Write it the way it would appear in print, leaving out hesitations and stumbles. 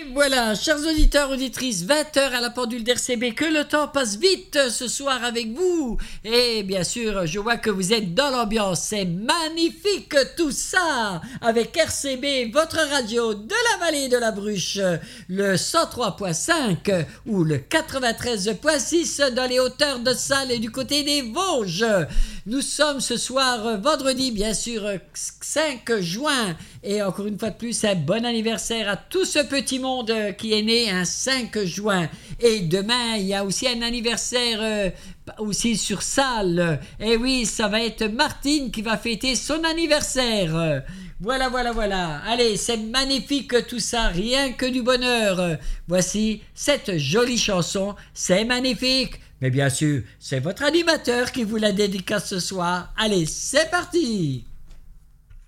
Voilà, chers auditeurs, auditrices, 20h à la pendule d'RCB, que le temps passe vite ce soir avec vous. Et bien sûr, je vois que vous êtes dans l'ambiance, c'est magnifique tout ça. Avec RCB, votre radio de la vallée de la Bruche, le 103.5 ou le 93.6 dans les hauteurs de Salles et du côté des Vosges. Nous sommes ce soir vendredi, bien sûr, 5 juin. Et encore une fois de plus, un bon anniversaire à tout ce petit monde qui est né un 5 juin. Et demain, il y a aussi un anniversaire aussi sur Salles. Et oui, ça va être Martine qui va fêter son anniversaire. Voilà. Allez, c'est magnifique tout ça, rien que du bonheur. Voici cette jolie chanson, c'est magnifique. Mais bien sûr, c'est votre animateur qui vous la dédicace ce soir. Allez, c'est parti!